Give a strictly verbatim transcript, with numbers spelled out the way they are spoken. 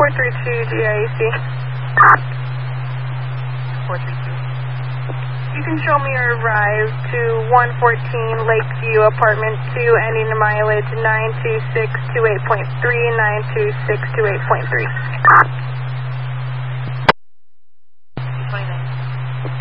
four three two G I A C. four three two. You can show me your arrive to one fourteen Lakeview, apartment two, ending the mileage nine two six two eight point three, nine two six two eight point three.